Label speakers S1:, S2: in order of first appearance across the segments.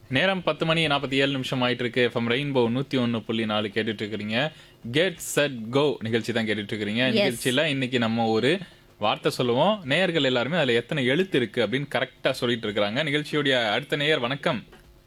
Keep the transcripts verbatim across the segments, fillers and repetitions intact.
S1: நேரம் பத்து மணி நாற்பத்தி ஏழு நிமிஷம் ஆயிட்டு இருக்கு. எஃப்எம் ரெயின்போ நூத்தி ஒன்று புள்ளி நாலு கேட்டுட்டு இருக்கிறீங்க. கெட் செட் கோ நிகழ்ச்சி தான் கேட்டுட்டு இருக்கிறீங்க.
S2: Yes.
S1: நிகழ்ச்சியில இன்னைக்கு நம்ம ஒரு வார்த்தை சொல்லுவோம். நேயர்கள் எல்லாருமே அதுல எத்தனை எழுத்து இருக்கு அப்படின்னு கரெக்டா சொல்லிட்டு இருக்காங்க. நிகழ்ச்சியுடைய அடுத்த நேயர் வணக்கம்.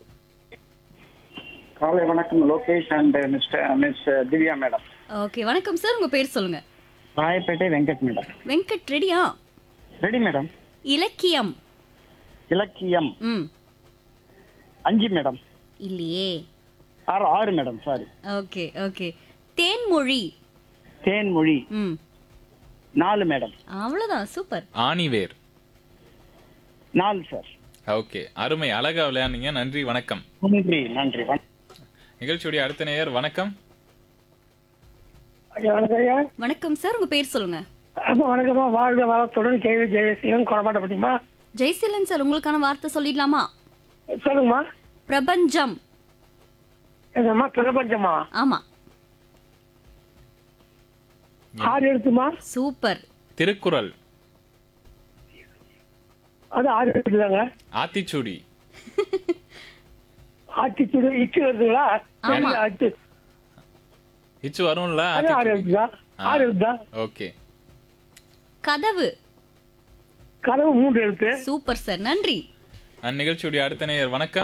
S3: காலை வணக்கம் Lokesh and mister miss Divya madam.
S2: Okay வணக்கம் சார், உங்க பேர் சொல்லுங்க.
S3: ராயப்பேட்டை வெங்கட் மேடம்.
S2: வெங்கட் ரெடியா?
S3: Ready madam.
S2: இலக்கியம்.
S3: இலக்கியம்
S2: ம்
S3: அஞ்சு மேடம்.
S2: இல்லையே.
S3: ஆறு ஆறு madam sorry.
S2: Okay okay. Thenmozhi.
S3: Thenmozhi
S2: ம்
S3: நாலு மேடம்.
S2: அவ்வளவுதான், சூப்பர்.
S1: ஆணிவேர்.
S3: நாலு சார்.
S1: ஓகே, அருமை, அழகா விளையாடுங்க. நன்றி, வணக்கம்.
S3: நன்றி நன்றி.
S1: நிகழ்ச்சியுடைய அடுத்த நேயர் வணக்கம்.
S2: வணக்கம் சார், உங்க பேர் சொல்லுங்க.
S4: வணக்கமா, வாழ்க வளத்துடன் கேள்வி ஜெயசீலன் கொடமாட்ட பத்திமா.
S2: ஜெய்சீலன் சார், உங்களுக்கான வார்த்தை சொல்லிடலாமா?
S4: சொல்லுங்கம்மா.
S2: பிரபஞ்சம்.
S4: என்னம்மா பிரபஞ்சமா?
S2: ஆமா.
S4: ஆறு எழுத்துமா?
S2: சூப்பர்.
S1: திருக்குறள்.
S4: அது ஆறு எழுத்துதாங்க.
S1: ஆத்திச்சூடி.
S4: ஆத்திச்சூடு இச்சு வருதுங்களா?
S2: ஆமா.
S4: அச்சு
S1: இச்சு வரும்ல.
S4: அது ஆறு எழுத்துதா? ஆறு எழுத்துதா?
S1: ஓகே.
S2: கதவு.
S4: கதவு மூன்று எழுத்து.
S2: சூப்பர் சார், நன்றி.
S1: நிகழ்ச்சியுடைய அடுத்த நேயர் வணக்கம்.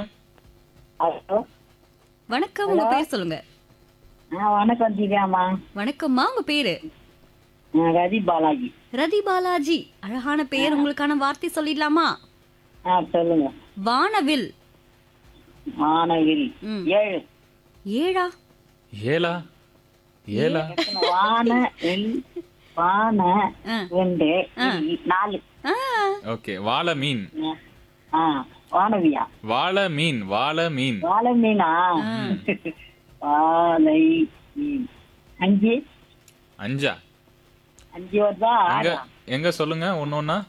S2: வணக்கம், உங்க பேர் சொல்லுங்க.
S5: வணக்கம் திவ்யாமா.
S2: வணக்கம்மா, உங்க பேரு?
S5: ரதி பாலாஜி.
S2: ரதி பாலாஜி, அழகான பெயர். உங்களுக்கான வார்த்தை சொல்லிடலாமா?
S5: ஆ சொல்லுங்க.
S2: வானவில்.
S5: வானவில்
S2: ம்.
S5: ஏழு.
S2: ஏழா?
S1: ஏலா ஏலா
S5: வான வில் வான
S2: ஆ.
S5: ரெண்டு
S2: ஆ.
S5: இல், நாலு.
S2: ஆ,
S1: ஓகே. வாழை மீன்.
S5: ஆ வானவியா?
S1: வாழை மீன். வாழை மீன்.
S5: வாழை மீனா? வாழை மீன் அஞ்சு.
S1: அஞ்சா?
S5: அஞ்சு வருதா?
S1: எங்க
S5: ஆறா?
S1: எங்க சொல்லுங்க ஒன்னு ஒன்னா.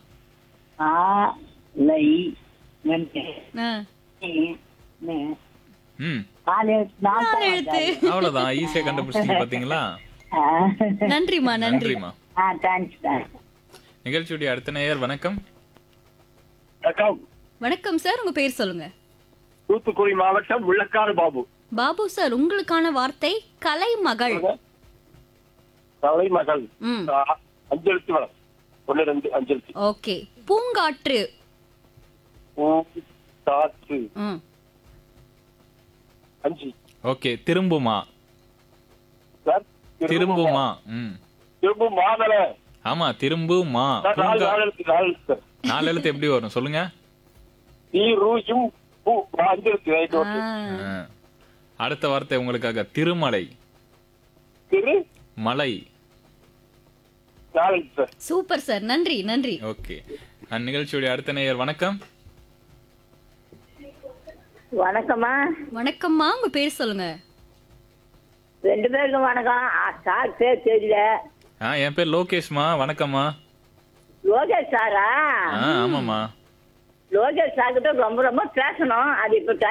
S5: ஆலை ரெண்டு
S2: ஆ.
S5: மூணு,
S1: ம்
S5: நாலு எழுத்து. நாலு
S2: நாலு
S5: தான்
S2: எழுத்து.
S1: அவ்வளவுதான். ஈஸியா கண்டுபிடிச்சிட்டீங்க பாத்தீங்களா?
S5: ஆ.
S2: நன்றிமா, நன்றி.
S1: நன்றிமா.
S5: ஆ தேங்க்ஸ் தேங்க்ஸ்.
S1: நிகழ்ச்சியுடைய அடுத்த நேயர் வணக்கம்.
S2: வணக்கம் சார், உங்க பேர் சொல்லுங்க.
S4: தூத்துக்குடி மாவட்டம் முள்ளக்காடு பாபு.
S2: பாபு சார், உங்களுக்கான வார்த்தை கலைமகள்.
S4: தலைமகள்
S2: ம்
S4: அஞ்சு எழுத்து மேடம். ஒன்னு ரெண்டு அஞ்சு எழுத்து.
S2: ஓகே. பூங்காற்று.
S4: காற்று
S2: ம்
S4: அஞ்சு.
S1: ஓகே. திரும்புமா.
S4: சார்
S1: திரும்புமா. ம்
S4: திரும்பும் மாதல.
S1: ஆமா, திரும்புமா.
S4: நாலு
S1: பூங்கா-
S4: நாலு எழுத்து நாலு எழுத்து சார்.
S1: நாலு எழுத்து எப்படி வரும் சொல்லுங்க.
S4: நீ ரூ யும் பூ அஞ்சு எழுத்து ரைட்.
S2: ஆ.
S4: ஓகே.
S1: ஆ. அடுத்த வார்த்தை உங்களுக்காக. திருமலை.
S4: திரு
S1: மலை.
S4: நாலு எழுத்து சார்.
S2: சூப்பர் சார், நன்றி நன்றி.
S1: ஓகே. நிகழ்ச்சியுடைய அடுத்த நேயர் வணக்கம்.
S5: வணக்கம்மா.
S2: வணக்கம்மா, உங்க பேர் சொல்லுங்க.
S5: ரெண்டு பேருக்கும் வணக்கம். ஆ, சார் பேர் தெரியல.
S1: ஆ என் பேர் லோகேஷ்மா. வணக்கம்மா.
S5: லோகேஷ் சாரா?
S1: ஆ ஆமாம்மா.
S5: லோகேஷ் சார் கிட்ட ரொம்ப ரொம்ப பேசணும். அது இப்ப